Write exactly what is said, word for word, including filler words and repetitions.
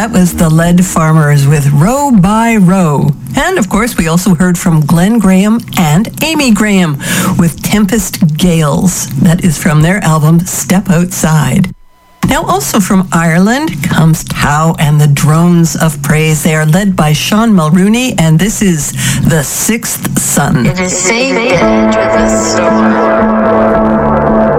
that was the Lead Farmers with Row by Row. And, of course, we also heard from Glenn Graham and Amy Graham with Tempest Gales. That is from their album Step Outside. Now, also from Ireland comes Tau and the Drones of Praise. They are led by Sean Mulrooney, and this is The Sixth Sun. It is safe to enter the storm.